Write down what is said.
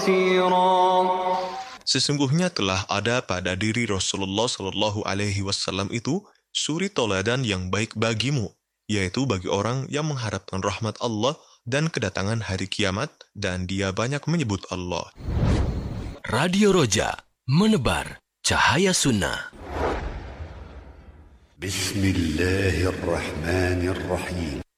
كثيرا. Sesungguhnya telah ada pada diri Rasulullah Shallallahu Alaihi Wasallam itu suri toladan yang baik bagimu, yaitu bagi orang yang mengharapkan rahmat Allah dan kedatangan hari kiamat, dan dia banyak menyebut Allah. Radio Roja, menebar cahaya sunnah. Bismillahirrahmanirrahim.